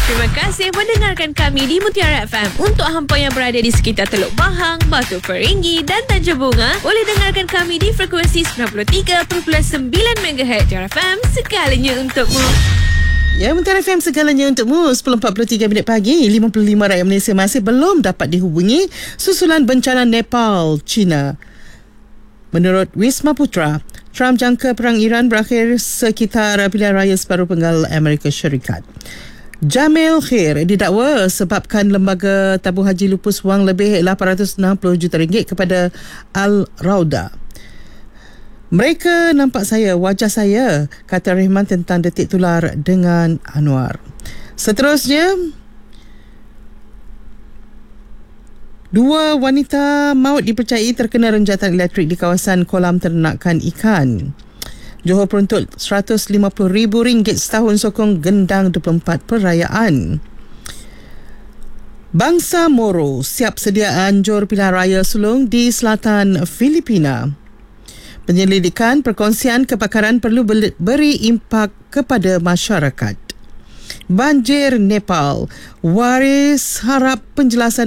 Terima kasih mendengarkan kami di Mutiara FM. Untuk hampa yang berada di sekitar Teluk Bahang, Batu Peringgi dan Tanjung Bunga, boleh dengarkan kami di frekuensi 93.9 MHz. Mutiara FM, segalanya untukmu. Ya, Mutiara FM segalanya untukmu. 10.43 minit pagi, 55 rakyat Malaysia masih belum dapat dihubungi susulan bencana Nepal, China. Menurut Wisma Putra, Trump jangka perang Iran berakhir sekitar pilihan raya separuh penggal Amerika Syarikat. Jamil Khair didakwa sebabkan lembaga tabung haji lupus wang lebih 860 juta ringgit kepada Al-Rauda. Mereka nampak saya, wajah saya, kata Rahman tentang detik tular dengan Anwar. Seterusnya, dua wanita maut dipercayai terkena renjatan elektrik di kawasan kolam ternakan ikan. Johor peruntut RM150,000 setahun sokong gendang 24 perayaan. Bangsa Moro siap sedia anjur pilihan raya sulung di selatan Filipina. Penyelidikan perkongsian kebakaran perlu beri impak kepada masyarakat. Banjir Nepal, waris harap penjelasan